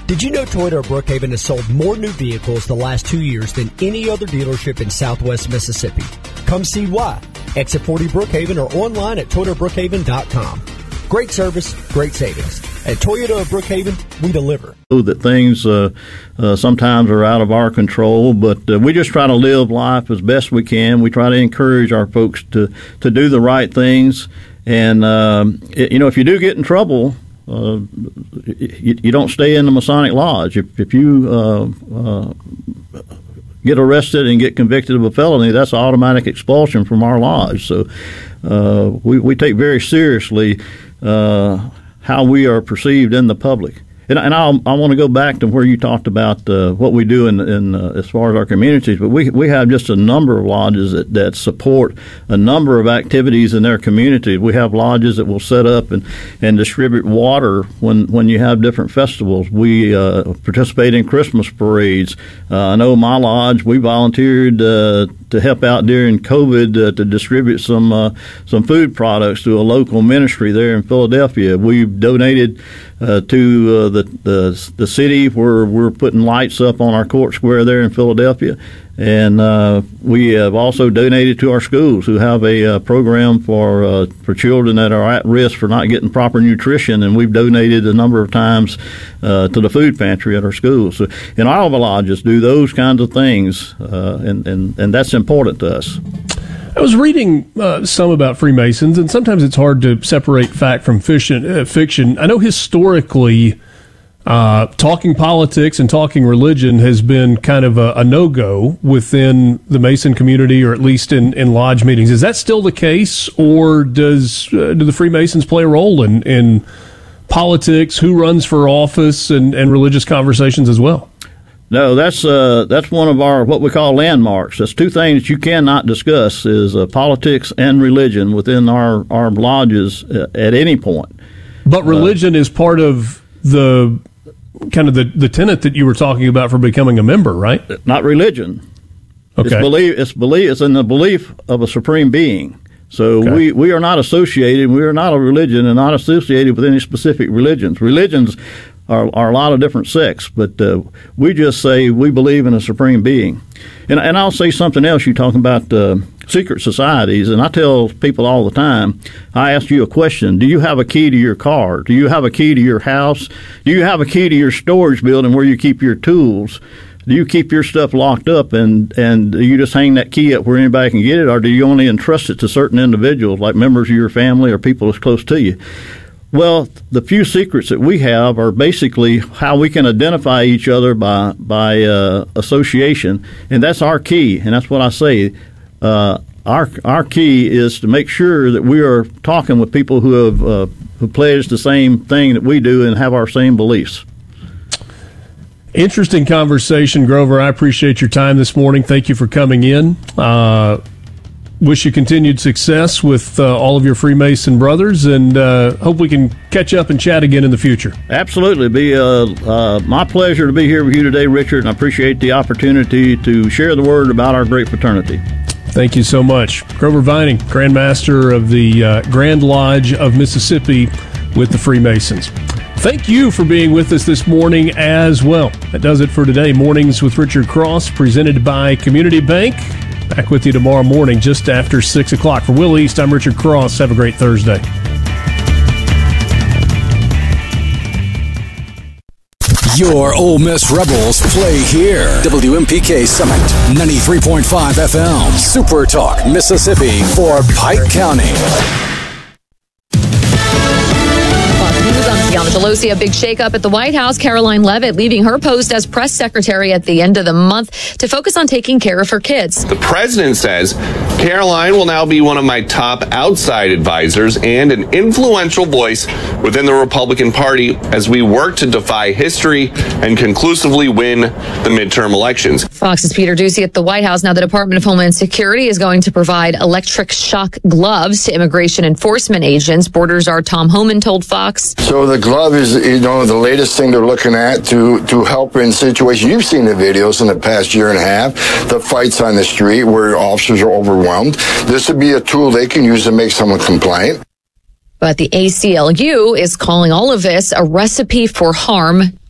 Did you know Toyota of Brookhaven has sold more new vehicles the last 2 years than any other dealership in Southwest Mississippi? Come see why. Exit 40 Brookhaven or online at ToyotaBrookhaven.com. Great service, great savings. At Toyota of Brookhaven, we deliver. That things sometimes are out of our control, but we just try to live life as best we can. We try to encourage our folks to do the right things. And, if you do get in trouble, you don't stay in the Masonic Lodge. If you get arrested and get convicted of a felony, that's automatic expulsion from our lodge. So we take very seriously how we are perceived in the public. And I want to go back to where you talked about what we do in as far as our communities, but we have just a number of lodges that support a number of activities in their community. We have lodges that will set up and distribute water when you have different festivals. We participate in Christmas parades. I know my lodge, we volunteered to help out during COVID to distribute some food products to a local ministry there in Philadelphia. We've donated to the city where we're putting lights up on our court square there in Philadelphia. And we have also donated to our schools who have a program for children that are at risk for not getting proper nutrition, and we've donated a number of times to the food pantry at our schools. So, and all of our lodges do those kinds of things, and that's important to us. I was reading some about Freemasons, and sometimes it's hard to separate fact from fiction. I know historically talking politics and talking religion has been kind of a no-go within the Mason community, or at least in lodge meetings. Is that still the case, or do the Freemasons play a role in politics, who runs for office, and religious conversations as well? No, that's one of our what we call landmarks. That's two things you cannot discuss is politics and religion within our lodges at any point. But religion is part of the kind of the tenet that you were talking about for becoming a member, right? Not religion. Okay. It's in the belief of a supreme being. So okay. we are not associated. We are not a religion and not associated with any specific religions. Religions are a lot of different sects, but we just say we believe in a supreme being. And I'll say something else. You're talking about secret societies, and I tell people all the time, I ask you a question. Do you have a key to your car? Do you have a key to your house? Do you have a key to your storage building where you keep your tools? Do you keep your stuff locked up and do you just hang that key up where anybody can get it, or do you only entrust it to certain individuals like members of your family or people that's close to you? Well, the few secrets that we have are basically how we can identify each other by association, and that's our key. And that's what I say. Our key is to make sure that we are talking with people who have who pledged the same thing that we do and have our same beliefs. Interesting conversation, Grover. I appreciate your time this morning. Thank you for coming in. Wish you continued success with all of your Freemason brothers, and hope we can catch up and chat again in the future. Absolutely. It'd be my pleasure to be here with you today, Richard, and I appreciate the opportunity to share the word about our great fraternity. Thank you so much. Grover Vining, Grand Master of the Grand Lodge of Mississippi with the Freemasons. Thank you for being with us this morning as well. That does it for today. Mornings with Richard Cross, presented by Community Bank. Back with you tomorrow morning just after 6 o'clock. For Will East, I'm Richard Cross. Have a great Thursday. Your Ole Miss Rebels play here. WMPK Summit, 93.5 FM. Super Talk, Mississippi for Pike County. Bianca Pelosi, a big shakeup at the White House. Caroline Leavitt leaving her post as press secretary at the end of the month to focus on taking care of her kids. The president says Caroline will now be one of my top outside advisors and an influential voice within the Republican Party as we work to defy history and conclusively win the midterm elections. Fox's Peter Doocy at the White House. Now the Department of Homeland Security is going to provide electric shock gloves to immigration enforcement agents. Border Czar Tom Homan told Fox. So the glove is, the latest thing they're looking at to help in situations. You've seen the videos in the past year and a half, the fights on the street where officers are overwhelmed. This would be a tool they can use to make someone compliant. But the ACLU is calling all of this a recipe for harm